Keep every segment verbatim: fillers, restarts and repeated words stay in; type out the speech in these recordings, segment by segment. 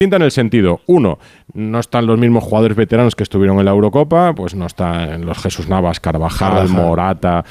en el sentido, uno, no están los mismos jugadores veteranos que estuvieron en la Eurocopa, pues no están los Jesús Navas, Carvajal, Carvajal. Morata,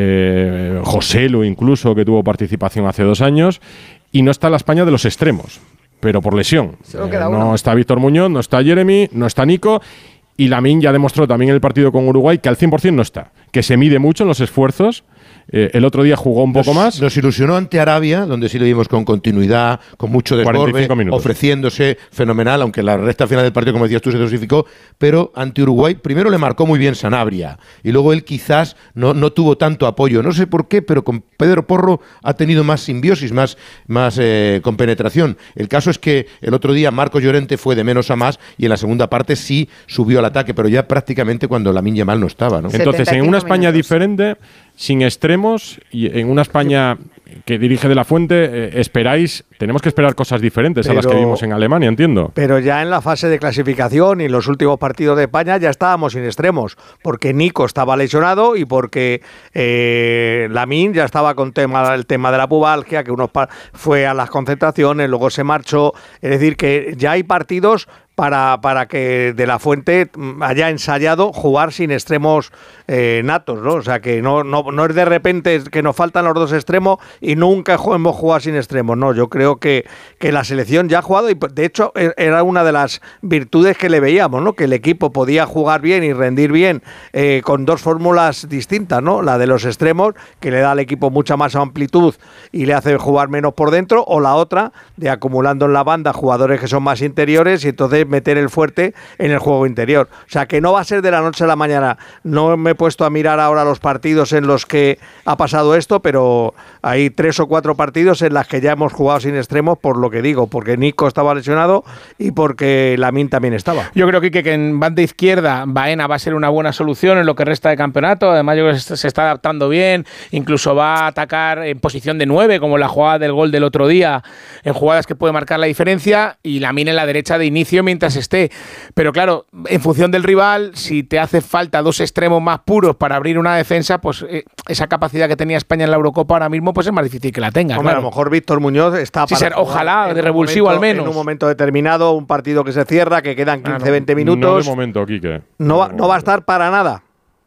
eh, Joselu incluso, que tuvo participación hace dos años, y no está la España de los extremos, pero por lesión. Eh, no está Víctor Muñoz, no está Jeremy, no está Nico, y Lamine ya demostró también en el partido con Uruguay que al cien por ciento no está, que se mide mucho en los esfuerzos. Eh, el otro día jugó un poco nos, más. Nos ilusionó ante Arabia, donde sí lo vimos con continuidad, con mucho desborde, ofreciéndose fenomenal, aunque la recta final del partido, como decías tú, se dosificó. Pero ante Uruguay, primero le marcó muy bien Sanabria, y luego él quizás no, no tuvo tanto apoyo. No sé por qué, pero con Pedro Porro ha tenido más simbiosis, más, más eh, compenetración. El caso es que el otro día Marcos Llorente fue de menos a más, y en la segunda parte sí subió al ataque, pero ya prácticamente cuando Lamine Yamal no estaba, ¿no? Entonces, en una España minutos. diferente, sin extremos, y en una España que dirige De la Fuente, eh, esperáis, tenemos que esperar cosas diferentes pero, a las que vimos en Alemania, entiendo. Pero ya en la fase de clasificación y en los últimos partidos de España ya estábamos sin extremos, porque Nico estaba lesionado y porque eh, Lamine ya estaba con tema, el tema de la pubalgia, que uno fue a las concentraciones, luego se marchó. Es decir, que ya hay partidos para, para que De la Fuente haya ensayado jugar sin extremos eh, natos, ¿no? O sea, que no, no, no es de repente que nos faltan los dos extremos y nunca hemos jugado sin extremos. No, yo creo que, que la selección ya ha jugado, y de hecho era una de las virtudes que le veíamos, ¿no? Que el equipo podía jugar bien y rendir bien eh, con dos fórmulas distintas, ¿no? La de los extremos, que le da al equipo mucha más amplitud y le hace jugar menos por dentro, o la otra de acumulando en la banda jugadores que son más interiores y entonces meter el fuerte en el juego interior. O sea, que no va a ser de la noche a la mañana. No me he puesto a mirar ahora los partidos en los que ha pasado esto, pero hay tres o cuatro partidos en las que ya hemos jugado sin extremos, por lo que digo, porque Nico estaba lesionado y porque Lamine también estaba. Yo creo que, que en banda izquierda Baena va a ser una buena solución en lo que resta de campeonato. Además, yo creo que se está adaptando bien, incluso va a atacar en posición de nueve, como la jugada del gol del otro día, en jugadas que puede marcar la diferencia, y Lamine en la derecha de inicio mientras esté. Pero claro, en función del rival, si te hace falta dos extremos más puros para abrir una defensa, pues eh, esa capacidad que tenía España en la Eurocopa ahora mismo, pues es más difícil que la tenga. Hombre, claro. A lo mejor Víctor Muñoz está sí, para ser, ojalá, de revulsivo momento, al menos. En un momento determinado, un partido que se cierra, que quedan quince a veinte minutos. No de momento, Quique. No va, no va a estar para nada.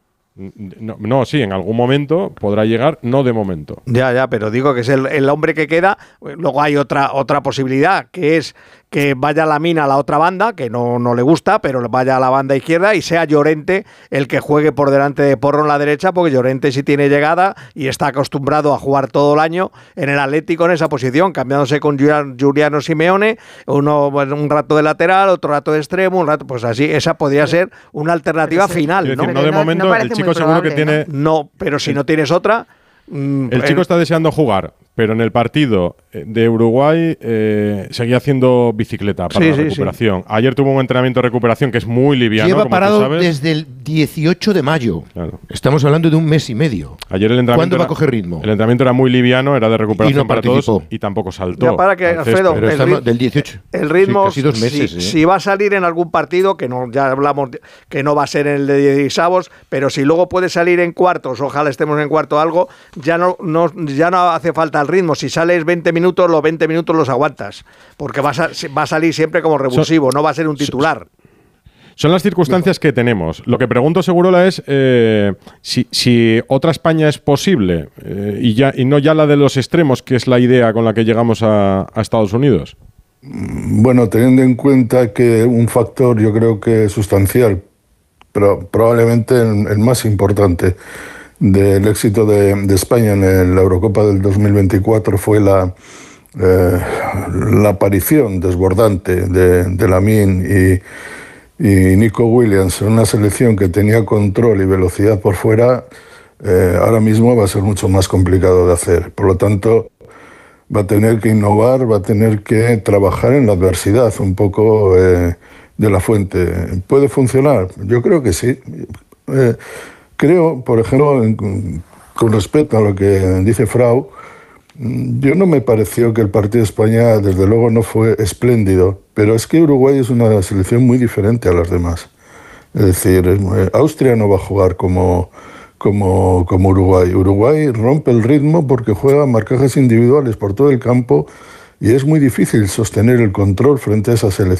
No, no, sí, en algún momento podrá llegar, no de momento. Ya, ya, pero digo que es el, el hombre que queda. Luego hay otra, otra posibilidad, que es que vaya Lamine a la otra banda, que no, no le gusta, pero vaya a la banda izquierda y sea Llorente el que juegue por delante de Porro en la derecha, porque Llorente sí tiene llegada y está acostumbrado a jugar todo el año en el Atlético en esa posición, cambiándose con Giuliano Simeone, uno un rato de lateral, otro rato de extremo, un rato, pues así, esa podría ser una alternativa sí, final, decir, ¿no? no de no, momento, no el chico muy seguro probable, que tiene... No, pero si no tienes otra... El eh, chico está deseando jugar, pero en el partido de Uruguay eh, seguía haciendo bicicleta para sí, la sí, recuperación. Sí. Ayer tuvo un entrenamiento de recuperación que es muy liviano. Lleva como parado tú sabes. desde el dieciocho de mayo. Claro. Estamos hablando de un mes y medio. Ayer el entrenamiento ¿Cuándo va era, a coger ritmo? El entrenamiento era muy liviano, era de recuperación y no para participó. todos y tampoco saltó. Ya para que, Alfredo, pero el estamos rit- del dieciocho. El ritmo, sí, casi dos meses. si, ¿eh? si va a salir en algún partido, que no ya hablamos de, que no va a ser en el de dieciseis, pero si luego puede salir en cuartos, ojalá estemos en cuarto algo, ya no, no, ya no hace falta el ritmo. Si sales veinte minutos, los veinte minutos los aguantas, porque va a, va a salir siempre como revulsivo, son, no va a ser un titular. Son las circunstancias que tenemos. Lo que pregunto, Segurola, es eh, si, si otra España es posible eh, y, ya, y no ya la de los extremos, que es la idea con la que llegamos a, a Estados Unidos. Bueno, teniendo en cuenta que un factor yo creo que sustancial, pero probablemente el, el más importante del éxito de, de España en la Eurocopa del dos mil veinticuatro fue la, eh, la aparición desbordante de, de Lamine y, y Nico Williams en una selección que tenía control y velocidad por fuera. Eh, ahora mismo va a ser mucho más complicado de hacer. Por lo tanto, va a tener que innovar, va a tener que trabajar en la adversidad un poco eh, de la fuente. ¿Puede funcionar? Yo creo que sí. Eh, Creo, por ejemplo, con respecto a lo que dice Frau, yo no me pareció que el partido de España, desde luego, no fue espléndido, pero es que Uruguay es una selección muy diferente a las demás. Es decir, Austria no va a jugar como, como, como Uruguay. Uruguay rompe el ritmo porque juega marcajes individuales por todo el campo y es muy difícil sostener el control frente a esa selección.